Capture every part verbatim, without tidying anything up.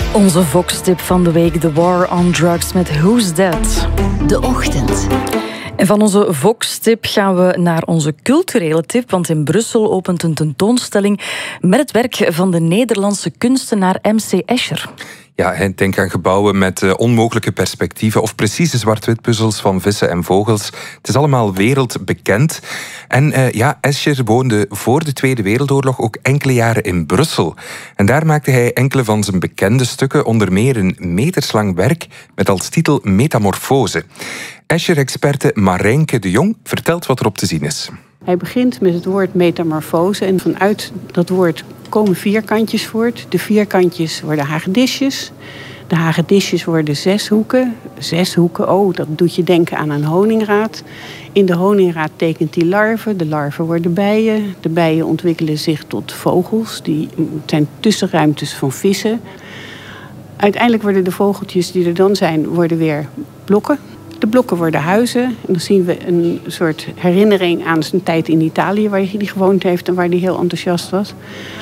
Onze Vox-tip van de week, The War on Drugs met Who's That? De Ochtend. En van onze Vox-tip gaan we naar onze culturele tip, want in Brussel opent een tentoonstelling met het werk van de Nederlandse kunstenaar M C Escher. Ja, denk aan gebouwen met uh, onmogelijke perspectieven of precieze zwart-wit puzzels van vissen en vogels. Het is allemaal wereldbekend. En uh, ja, Escher woonde voor de Tweede Wereldoorlog ook enkele jaren in Brussel. En daar maakte hij enkele van zijn bekende stukken, onder meer een meterslang werk met als titel Metamorfose. Escher-experte Marijnke de Jong vertelt wat erop te zien is. Hij begint met het woord metamorfose en vanuit dat woord komen vierkantjes voort. De vierkantjes worden hagedisjes. De hagedisjes worden zeshoeken. Zeshoeken, oh, dat doet je denken aan een honingraad. In de honingraad tekent hij larven. De larven worden bijen. De bijen ontwikkelen zich tot vogels. Die zijn tussenruimtes van vissen. Uiteindelijk worden de vogeltjes die er dan zijn, worden weer blokken. De blokken worden huizen. En dan zien we een soort herinnering aan zijn tijd in Italië, waar hij gewoond heeft en waar hij heel enthousiast was.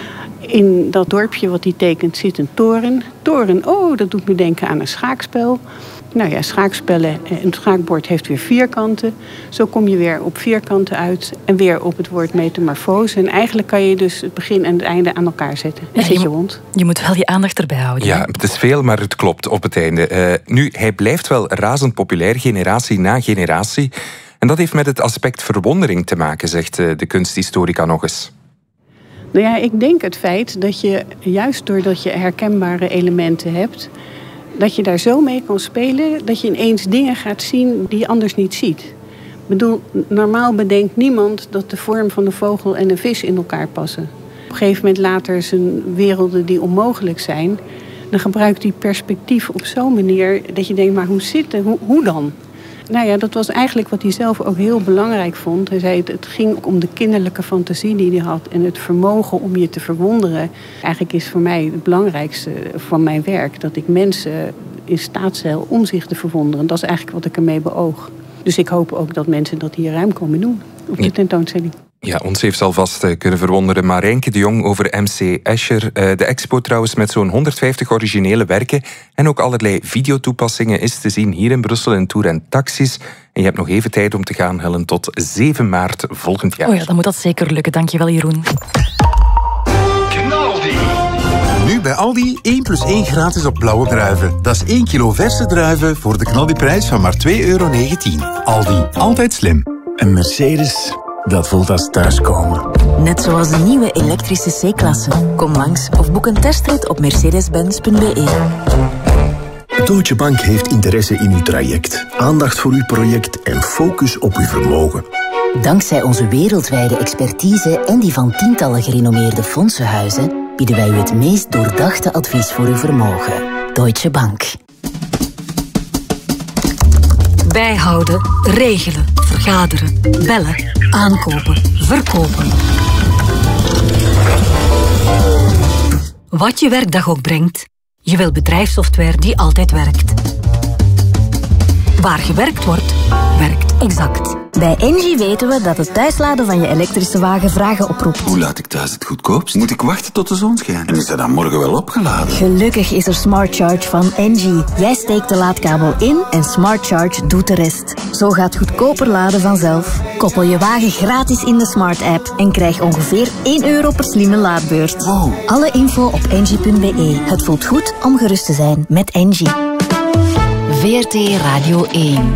In dat dorpje wat hij tekent zit een toren. Toren, oh, dat doet me denken aan een schaakspel. Nou ja, schaakspellen, een schaakbord heeft weer vierkanten. Zo kom je weer op vierkanten uit en weer op het woord metamorfose. En eigenlijk kan je dus het begin en het einde aan elkaar zetten. En ja, zit je je rond. Je moet wel je aandacht erbij houden. Ja, het is veel, maar het klopt op het einde. Uh, nu, hij blijft wel razend populair, generatie na generatie. En dat heeft met het aspect verwondering te maken, zegt uh, de kunsthistorica nog eens. Nou ja, ik denk het feit dat je, juist doordat je herkenbare elementen hebt, dat je daar zo mee kan spelen dat je ineens dingen gaat zien die je anders niet ziet. Ik bedoel, normaal bedenkt niemand dat de vorm van een vogel en een vis in elkaar passen. Op een gegeven moment later zijn werelden die onmogelijk zijn, dan gebruikt hij perspectief op zo'n manier dat je denkt, maar hoe zit het? Hoe, hoe dan? Nou ja, dat was eigenlijk wat hij zelf ook heel belangrijk vond. Hij zei, het ging ook om de kinderlijke fantasie die hij had en het vermogen om je te verwonderen. Eigenlijk is voor mij het belangrijkste van mijn werk dat ik mensen in staat stel om zich te verwonderen. Dat is eigenlijk wat ik ermee beoog. Dus ik hoop ook dat mensen dat hier ruim komen doen op de tentoonstelling. Ja, ons heeft alvast kunnen verwonderen Marijnke de Jong over M C Escher. De expo trouwens met zo'n honderdvijftig originele werken en ook allerlei videotoepassingen is te zien hier in Brussel in Tour en Taxis. En je hebt nog even tijd om te gaan, Helen, tot zeven maart volgend jaar. Oh ja, dan moet dat zeker lukken. Dankjewel, Jeroen. Nu bij Aldi één plus één gratis op blauwe druiven. Dat is één kilo verse druiven voor de knaldiprijs van maar twee euro negentien. Aldi, altijd slim. Een Mercedes, dat voelt als thuiskomen. Net zoals de nieuwe elektrische C-klasse. Kom langs of boek een testrit op mercedes benz punt b e. Deutsche Bank heeft interesse in uw traject, aandacht voor uw project en focus op uw vermogen. Dankzij onze wereldwijde expertise en die van tientallen gerenommeerde fondsenhuizen bieden wij u het meest doordachte advies voor uw vermogen. Deutsche Bank. Bijhouden, regelen, vergaderen, bellen, aankopen, verkopen. Wat je werkdag ook brengt, je wil bedrijfssoftware die altijd werkt. Waar gewerkt wordt, werkt Exact. Bij Engie weten we dat het thuisladen van je elektrische wagen vragen oproept. Hoe laat ik thuis het goedkoopst? Moet ik wachten tot de zon schijnt? En is dat dan morgen wel opgeladen? Gelukkig is er Smart Charge van Engie. Jij steekt de laadkabel in en Smart Charge doet de rest. Zo gaat goedkoper laden vanzelf. Koppel je wagen gratis in de Smart app en krijg ongeveer één euro per slimme laadbeurt. Wow. Alle info op engie punt b e. Het voelt goed om gerust te zijn met Engie. V R T Radio één.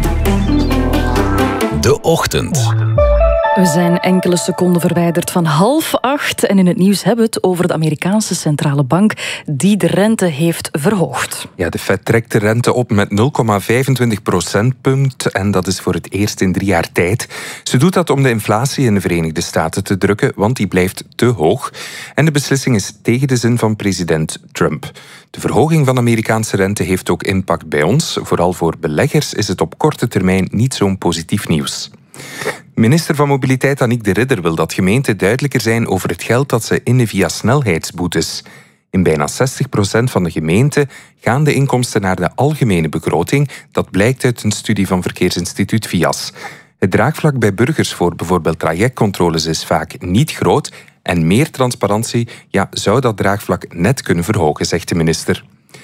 De Ochtend. We zijn enkele seconden verwijderd van half acht en in het nieuws hebben we het over de Amerikaanse centrale bank die de rente heeft verhoogd. Ja, de Fed trekt de rente op met nul komma vijfentwintig procentpunt en dat is voor het eerst in drie jaar tijd. Ze doet dat om de inflatie in de Verenigde Staten te drukken, want die blijft te hoog. En de beslissing is tegen de zin van president Trump. De verhoging van de Amerikaanse rente heeft ook impact bij ons. Vooral voor beleggers is het op korte termijn niet zo'n positief nieuws. Minister van Mobiliteit Annick de Ridder wil dat gemeenten duidelijker zijn over het geld dat ze innen via snelheidsboetes. In bijna zestig procent van de gemeenten gaan de inkomsten naar de algemene begroting. Dat blijkt uit een studie van Verkeersinstituut V I A S. Het draagvlak bij burgers voor bijvoorbeeld trajectcontroles is vaak niet groot en meer transparantie ja, zou dat draagvlak net kunnen verhogen, zegt de minister.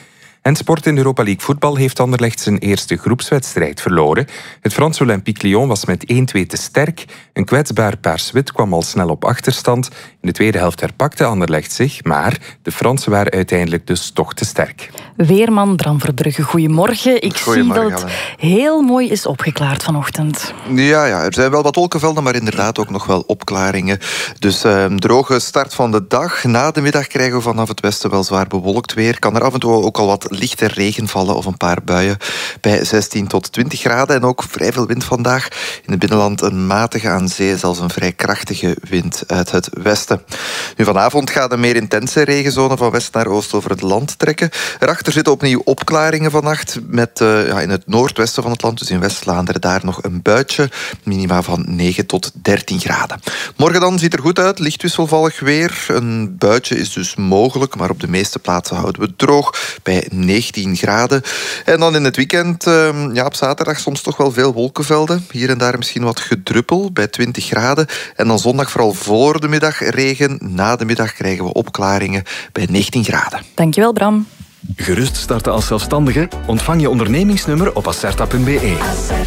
En sport in Europa League voetbal heeft Anderlecht zijn eerste groepswedstrijd verloren. Het Franse Olympique Lyon was met één-twee te sterk. Een kwetsbaar Paars-Wit kwam al snel op achterstand. In de tweede helft herpakte Anderlecht zich, maar de Fransen waren uiteindelijk dus toch te sterk. Weerman Bram Verbrugge, goedemorgen. Ik zie dat het heel mooi is opgeklaard vanochtend. Ja, ja, er zijn wel wat wolkenvelden, maar inderdaad ook nog wel opklaringen. Dus eh, droge start van de dag. Na de middag krijgen we vanaf het westen wel zwaar bewolkt weer. Kan er af en toe ook al wat lichte regen vallen of een paar buien bij zestien tot twintig graden. En ook vrij veel wind vandaag. In het binnenland een matige, aan zee zelfs een vrij krachtige wind uit het westen. Nu, vanavond gaat een meer intense regenzone van west naar oost over het land trekken. Erachter zitten opnieuw opklaringen vannacht met uh, ja, in het noordwesten van het land, dus in West-Vlaanderen, daar nog een buitje. Minima van negen tot dertien graden. Morgen dan ziet er goed uit, licht wisselvallig weer. Een buitje is dus mogelijk, maar op de meeste plaatsen houden we het droog bij negentien graden. En dan in het weekend, uh, ja, op zaterdag soms toch wel veel wolkenvelden. Hier en daar misschien wat gedruppel bij twintig graden. En dan zondag vooral voor de middag regen. Na de middag krijgen we opklaringen bij negentien graden. Dankjewel, Bram. Gerust starten als zelfstandige? Ontvang je ondernemingsnummer op acerta punt b e.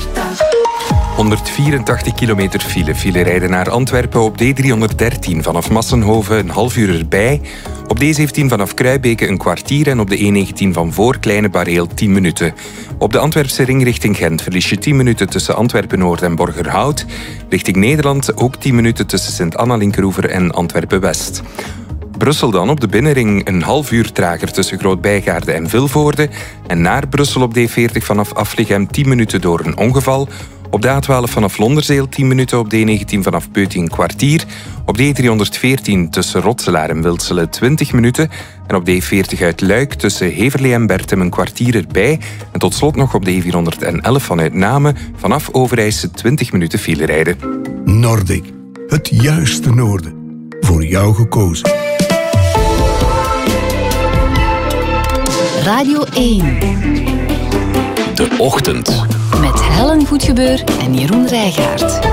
honderdvierentachtig kilometer file. File rijden naar Antwerpen op D driehonderddertien vanaf Massenhoven een half uur erbij. Op D zeventien vanaf Kruibeke een kwartier en op de E negentien van voor Kleine Bareel tien minuten. Op de Antwerpse ring richting Gent verlies je tien minuten tussen Antwerpen-Noord en Borgerhout. Richting Nederland ook tien minuten tussen Sint-Anna-Linkeroever en Antwerpen-West. Brussel dan op de binnenring een half uur trager tussen Groot-Bijgaarde en Vilvoorde. En naar Brussel op D veertig vanaf Afligem tien minuten door een ongeval. Op de A twaalf vanaf Londerzeel tien minuten, op D negentien vanaf Peuting een kwartier. Op D driehonderdveertien tussen Rotselaar en Wilselen twintig minuten. En op D veertig uit Luik tussen Heverlee en Bertem een kwartier erbij. En tot slot nog op D vierhonderdelf vanuit Namen vanaf Overijse twintig minuten file rijden. Nordic, het juiste noorden. Voor jou gekozen. Radio één. De Ochtend. Met Helen Goedgebeur en Jeroen Rijgaard.